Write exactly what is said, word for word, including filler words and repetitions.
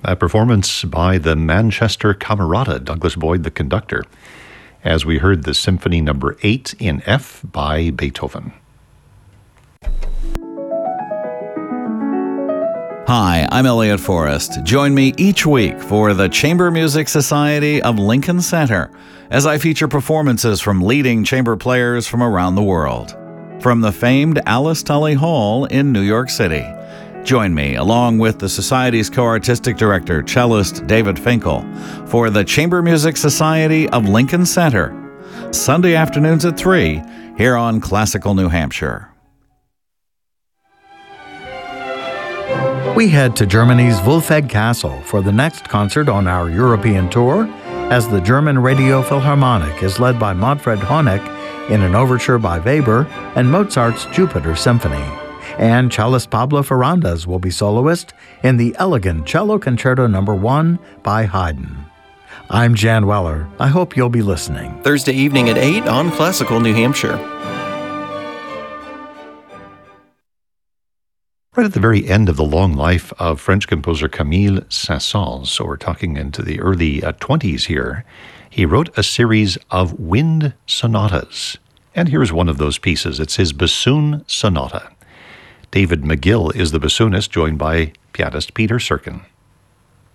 a performance by the Manchester Camerata, Douglas Boyd, the conductor, as we heard the Symphony Number eight in F by Beethoven. Hi, I'm Elliot Forrest. Join me each week for the Chamber Music Society of Lincoln Center as I feature performances from leading chamber players from around the world. From the famed Alice Tully Hall in New York City. Join me, along with the Society's co-artistic director, cellist David Finkel, for the Chamber Music Society of Lincoln Center, Sunday afternoons at three, here on Classical New Hampshire. We head to Germany's Wolfegg Castle for the next concert on our European tour, as the German Radio Philharmonic is led by Manfred Honeck in an overture by Weber and Mozart's Jupiter Symphony. And cellist Pablo Ferrandes will be soloist in the elegant Cello Concerto Number one by Haydn. I'm Jan Weller. I hope you'll be listening. Thursday evening at eight on Classical New Hampshire. Right at the very end of the long life of French composer Camille Saint-Saëns, so we're talking into the early uh, twenties here, he wrote a series of wind sonatas. And here's one of those pieces. It's his Bassoon Sonata. David McGill is the bassoonist, joined by pianist Peter Serkin.